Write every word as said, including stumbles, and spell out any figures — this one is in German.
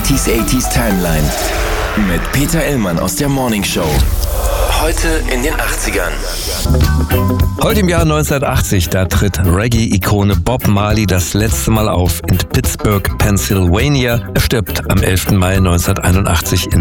achtziger achtziger Timeline mit Peter Illmann aus der Morning Show. Heute in den achtzigern. Heute im Jahr neunzehnhundertachtzig, da tritt Reggae-Ikone Bob Marley das letzte Mal auf in Pittsburgh, Pennsylvania. Er stirbt am elften Mai neunzehnhunderteinundachtzig in